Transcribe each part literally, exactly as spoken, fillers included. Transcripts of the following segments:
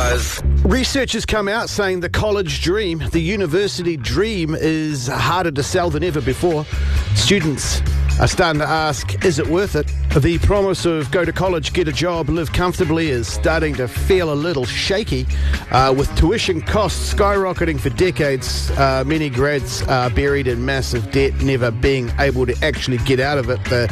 Oz. Research has come out saying the college dream, the university dream, is harder to sell than ever before. Students are starting to ask, is it worth it? The promise of go to college, get a job, live comfortably is starting to feel a little shaky. Uh, with tuition costs skyrocketing for decades, uh, many grads are buried in massive debt, never being able to actually get out of it. The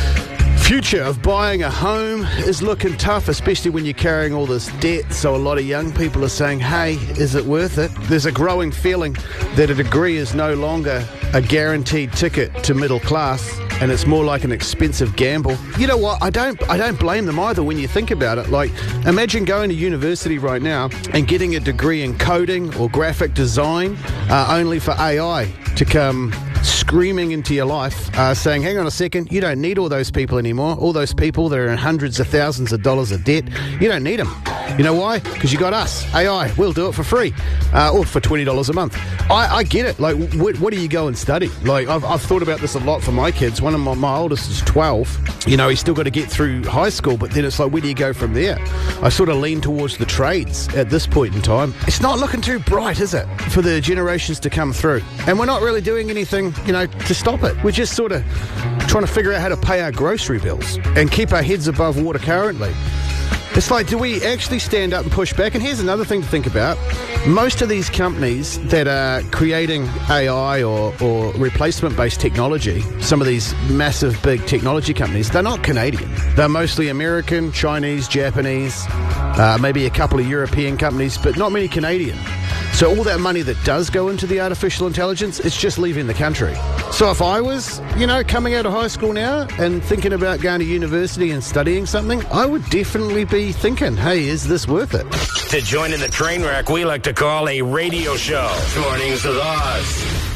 future of buying a home is looking tough, especially when you're carrying all this debt. So a lot of young people are saying, hey, is it worth it? There's a growing feeling that a degree is no longer a guaranteed ticket to middle class, and it's more like an expensive gamble. You know what? I don't I don't blame them either when you think about it. Like, imagine going to university right now and getting a degree in coding or graphic design uh, only for A I to come screaming into your life, uh, saying, hang on a second, you don't need all those people anymore. All those people that are in hundreds of thousands of dollars of debt, you don't need them. You know why? Because you got us, A I. We'll do it for free, uh, or for twenty dollars a month. I, I get it. Like, wh- what do you go and study? Like, I've, I've thought about this a lot for my kids. One of my, my oldest is twelve. You know, he's still got to get through high school, but then it's like, where do you go from there? I sort of lean towards the trades at this point in time. It's not looking too bright, is it, for the generations to come through? And we're not really doing anything, you know, to stop it. We're just sort of trying to figure out how to pay our grocery bills and keep our heads above water currently. It's like, do we actually stand up and push back? And here's another thing to think about. Most of these companies that are creating A I or, or replacement-based technology, some of these massive, big technology companies, they're not Canadian. They're mostly American, Chinese, Japanese, uh, maybe a couple of European companies, but not many Canadian. So all that money that does go into the artificial intelligence, it's just leaving the country. So if I was, you know, coming out of high school now and thinking about going to university and studying something, I would definitely be thinking, hey, is this worth it? To join in the train wreck we like to call a radio show. Mornings with Oz.